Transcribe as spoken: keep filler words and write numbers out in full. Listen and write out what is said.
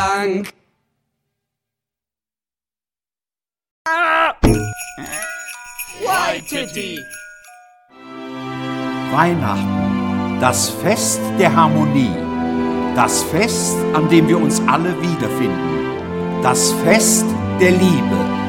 Dank. Ah! Waititi. Weihnachten, das Fest der Harmonie, das Fest, an dem wir uns alle wiederfinden, das Fest der Liebe.